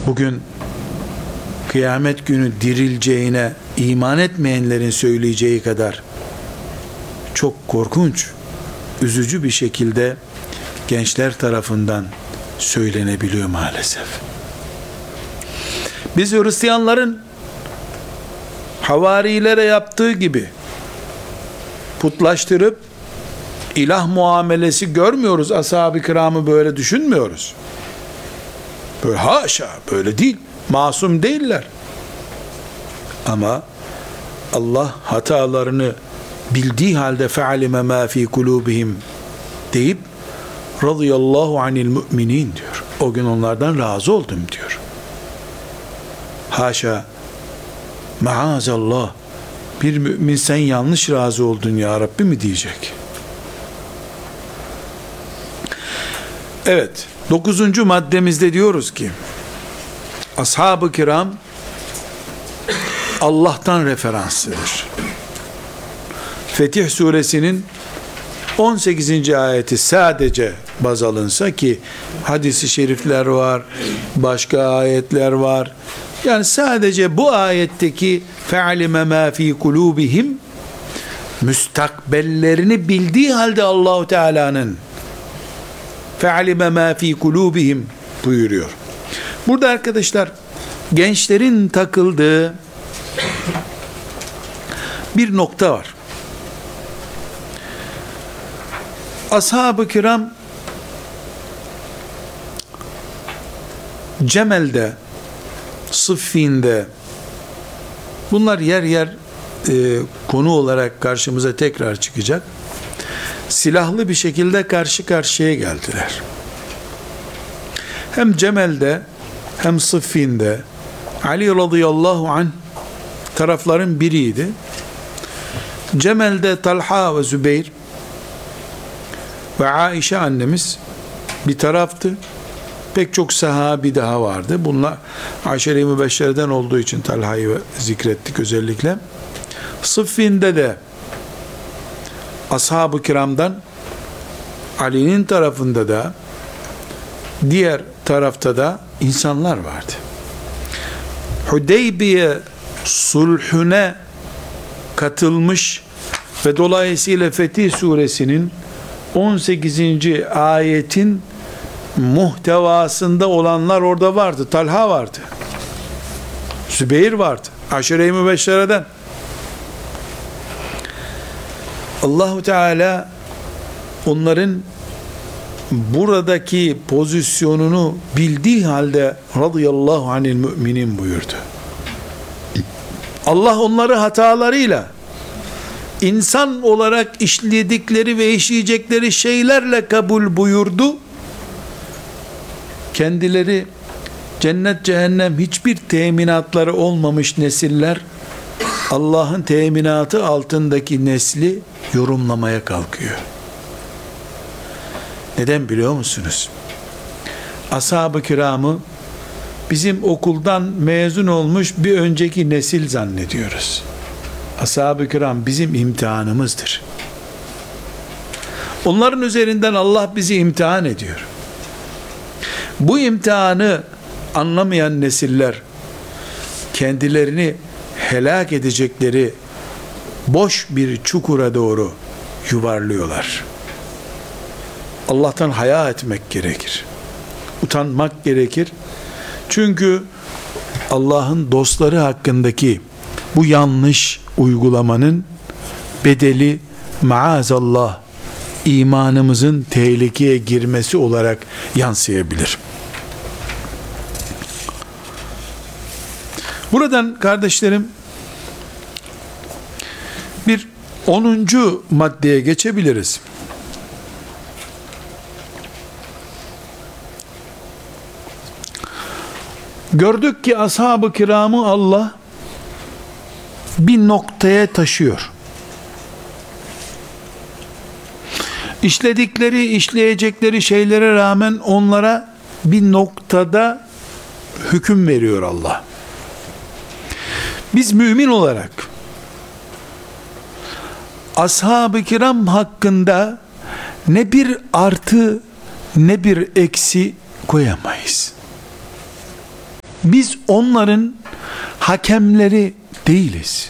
bugün kıyamet günü dirileceğine iman etmeyenlerin söyleyeceği kadar çok korkunç, üzücü bir şekilde gençler tarafından söylenebiliyor maalesef. Biz Hristiyanların havarilere yaptığı gibi putlaştırıp ilah muamelesi görmüyoruz. Ashab-ı kiramı böyle düşünmüyoruz. Böyle haşa, böyle değil. Masum değiller. Ama Allah hatalarını bildiği halde fe'alime ma fi kulubihim deyip radıyallahu anil müminin diyor. O gün onlardan razı oldum diyor. Haşa, maazallah, bir mümin sen yanlış razı oldun ya Rabbi mi diyecek? Evet, 9. maddemizde diyoruz ki ashab-ı kiram Allah'tan referanslıdır. Fetih suresinin 18. ayeti sadece baz alınsa, ki hadis-i şerifler var, başka ayetler var. Yani sadece bu ayetteki fe'alime ma fi kulubihim, müstakbellerini bildiği halde Allahu Teala'nın fe'alime ma fi kulubihim buyuruyor. Burada arkadaşlar gençlerin takıldığı bir nokta var. Ashab-ı kiram Cemel'de, Sıffin'de, bunlar yer yer konu olarak karşımıza tekrar çıkacak, silahlı bir şekilde karşı karşıya geldiler. Hem Cemel'de hem Sıffin'de Ali radıyallahu anh tarafların biriydi. Cemel'de Talha ve Zübeyir ve Aişe annemiz bir taraftı. Pek çok sahabi daha vardı. Bunlar Aşere-i Mübeşşere'den olduğu için Talha'yı zikrettik özellikle. Sıffin'de de ashab-ı kiramdan Ali'nin tarafında da diğer tarafta da insanlar vardı. Hudeybiye sulhüne katılmış ve dolayısıyla Fetih suresinin 18. ayetin muhtevasında olanlar orada vardı. Talha vardı. Zübeyir vardı. Aşere-i Mübeşşere'den. Allahu Teala onların buradaki pozisyonunu bildiği halde radıyallahu anil müminin buyurdu. Allah onları hatalarıyla, insan olarak işledikleri ve işleyecekleri şeylerle kabul buyurdu. Kendileri cennet cehennem hiçbir teminatları olmamış nesiller, Allah'ın teminatı altındaki nesli yorumlamaya kalkıyor. Neden biliyor musunuz? Ashab-ı kiramı bizim okuldan mezun olmuş bir önceki nesil zannediyoruz. Ashab-ı kiram bizim imtihanımızdır. Onların üzerinden Allah bizi imtihan ediyor. Bu imtihanı anlamayan nesiller kendilerini helak edecekleri boş bir çukura doğru yuvarlıyorlar. Allah'tan haya etmek gerekir. Utanmak gerekir. Çünkü Allah'ın dostları hakkındaki bu yanlış uygulamanın bedeli maazallah imanımızın tehlikeye girmesi olarak yansıyabilir. Buradan kardeşlerim bir 10. maddeye geçebiliriz. Gördük ki ashab-ı kiramı Allah bir noktaya taşıyor. İşledikleri, işleyecekleri şeylere rağmen onlara bir noktada hüküm veriyor Allah. Biz mümin olarak ashab-ı kiram hakkında ne bir artı ne bir eksi koyamayız. Biz onların hakemleri değiliz.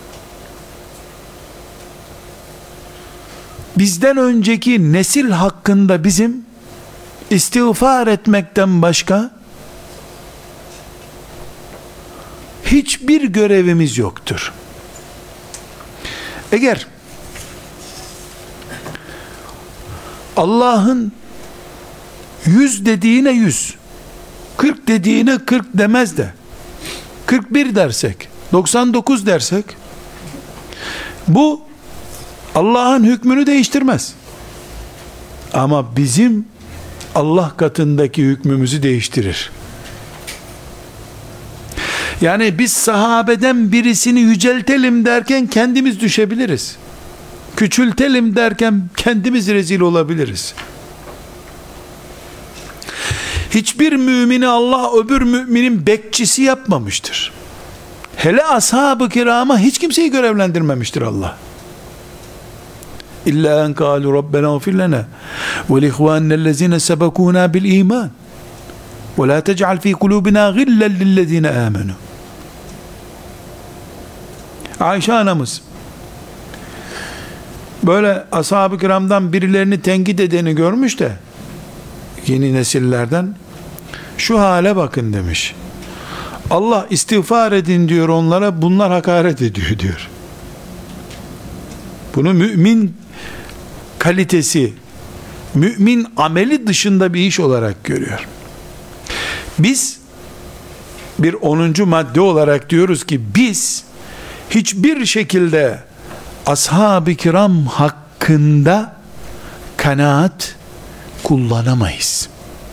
Bizden önceki nesil hakkında bizim istiğfar etmekten başka hiçbir görevimiz yoktur. Eğer Allah'ın 100 dediğine 100, 40 dediğine 40 demez de 41 dersek, 99 dersek, bu Allah'ın hükmünü değiştirmez. Ama bizim Allah katındaki hükmümüzü değiştirir. Yani biz sahabeden birisini yüceltelim derken kendimiz düşebiliriz. Küçültelim derken kendimiz rezil olabiliriz. Hiçbir mümini Allah öbür müminin bekçisi yapmamıştır. Hele ashab-ı kirama hiç kimseyi görevlendirmemiştir Allah. İlla en kâlu Rabbena gfir lena ve lihvânellezîne sebekûnâ bil iman ve lâ tec'al fî kulûbina gillen lillezîne âmenû. Ayşe anamız böyle ashab-ı kiramdan birilerini tenkit edeni görmüş de yeni nesillerden, şu hale bakın demiş. Allah istiğfar edin diyor onlara, bunlar hakaret ediyor diyor. Bunu mümin kalitesi, mümin ameli dışında bir iş olarak görüyor. Biz bir 10. madde olarak diyoruz ki biz hiçbir şekilde ashab-ı kiram hakkında kanaat kullanamayız.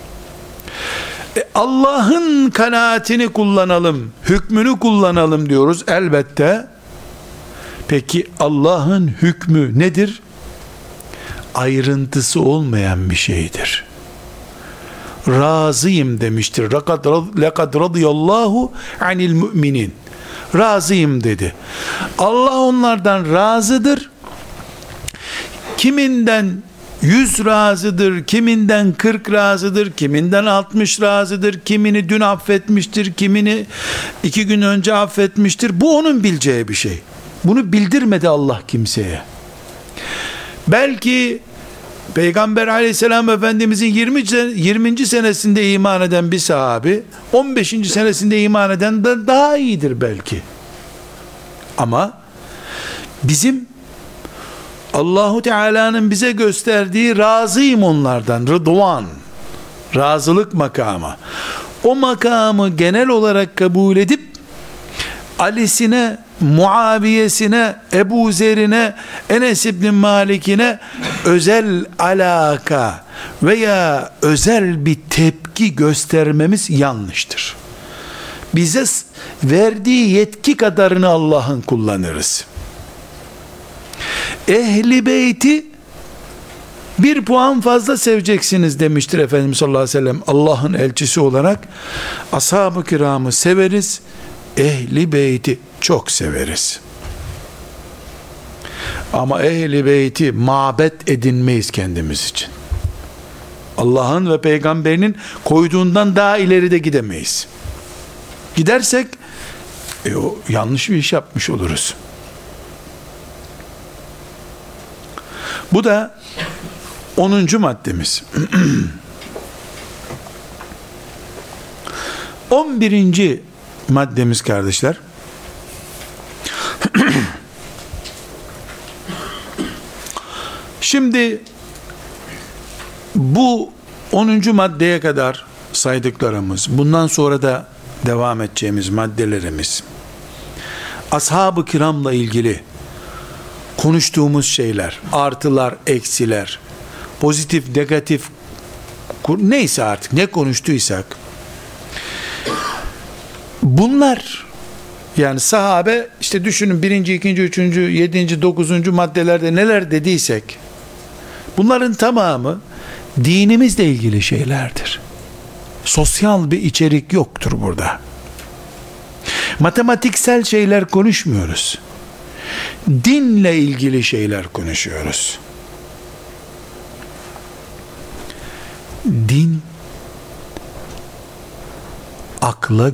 Allah'ın kanaatini kullanalım, hükmünü kullanalım diyoruz elbette. Peki Allah'ın hükmü nedir? Ayrıntısı olmayan bir şeydir. Razıyım demiştir. Lekad radıyallahu anil müminin. Razıyım dedi. Allah onlardan razıdır. Kiminden 100 razıdır, kiminden 40 razıdır, kiminden 60 razıdır, kimini dün affetmiştir, kimini 2 gün önce affetmiştir. Bu onun bileceği bir şey. Bunu bildirmedi Allah kimseye. Belki Peygamber aleyhisselam Efendimizin 20. senesinde iman eden bir sahabi 15. senesinde iman eden de daha iyidir belki. Ama bizim Allahu Teala'nın bize gösterdiği razıyım onlardan, rıdvan, razılık makamı. O makamı genel olarak kabul edip Ali'sine, Muaviye'sine, Ebu Zer'ine, Enes İbn Malik'ine özel alaka veya özel bir tepki göstermemiz yanlıştır. Bize verdiği yetki kadarını Allah'ın kullanırız. Ehli beyti 1 puan fazla seveceksiniz demiştir Efendimiz sallallahu aleyhi ve sellem. Allah'ın elçisi olarak ashab-ı kiramı severiz, ehli beyti çok severiz. Ama ehli beyti mabet edinmeyiz kendimiz için. Allah'ın ve peygamberinin koyduğundan daha ileride gidemeyiz. Gidersek o yanlış bir iş yapmış oluruz. Bu da 10. maddemiz. 11. maddemiz kardeşler. Şimdi bu 10. maddeye kadar saydıklarımız, bundan sonra da devam edeceğimiz maddelerimiz, ashab-ı kiramla ilgili konuştuğumuz şeyler, artılar, eksiler, pozitif, negatif, neyse artık ne konuştuysak, bunlar yani sahabe, işte düşünün 1. 2. 3. 7. 9. maddelerde neler dediysek, bunların tamamı dinimizle ilgili şeylerdir. Sosyal bir içerik yoktur burada. Matematiksel şeyler konuşmuyoruz. Dinle ilgili şeyler konuşuyoruz. Din akla